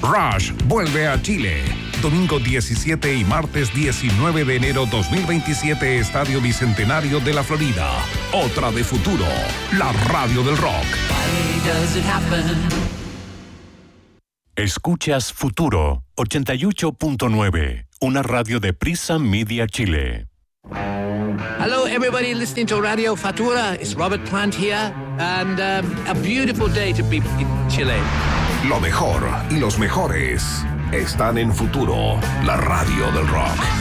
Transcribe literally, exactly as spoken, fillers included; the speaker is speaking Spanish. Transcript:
Rush vuelve a Chile. Domingo diecisiete y martes diecinueve de enero dos mil veintisiete, Estadio Bicentenario de la Florida. Otra de Futuro, la radio del rock. Escuchas Futuro ochenta y ocho punto nueve, una radio de Prisa Media Chile. Hello, everybody listening to Radio Futura. It's Robert Plant here, and um, a beautiful day to be in Chile. Lo mejor y los mejores están en Futuro, la radio del rock.